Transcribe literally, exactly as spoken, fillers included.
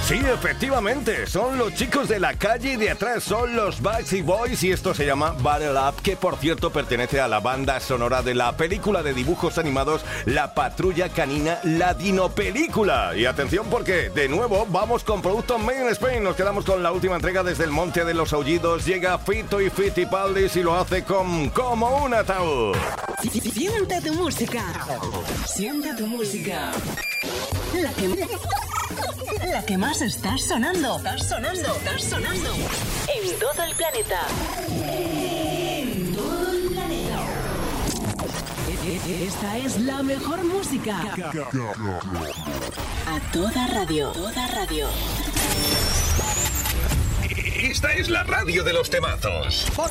Sí, efectivamente, son los chicos de la calle y de atrás, son los Backstreet Boys y esto se llama Battle Up, que por cierto pertenece a la banda sonora de la película de dibujos animados La Patrulla Canina, la Dinopelícula. Y atención porque, de nuevo, vamos con productos Made in Spain, nos quedamos con la última entrega desde el Monte de los Aullidos, llega Fito y Fitipaldis y lo hace con Como un ataúd. Siente tu música, siente tu música, la que... La que más está sonando, está sonando, está sonando en todo el planeta. En todo el planeta. Esta es la mejor música. A toda radio, toda radio. Esta es la radio de los temazos.